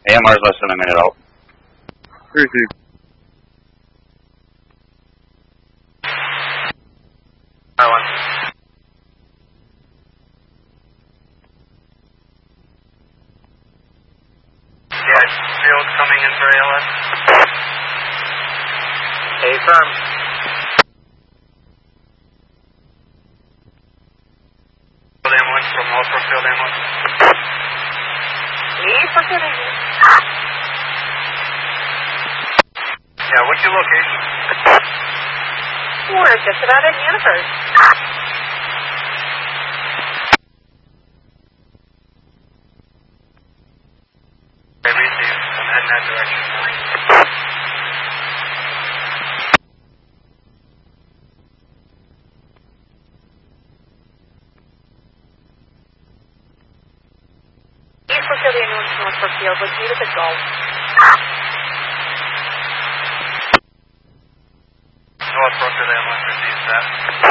AMR is less than a minute out. Received. R1. Yeah, field coming in for ALS. A firm. Field ambulance from Northbrook Field ambulance. Yeah, what's your location? We're just about at Hannaford. Okay, receive. I'm heading that direction. East Brookfield ambulance, North Brookfield. Let's meet at the Gulf. North Brookfield ambulance receives that.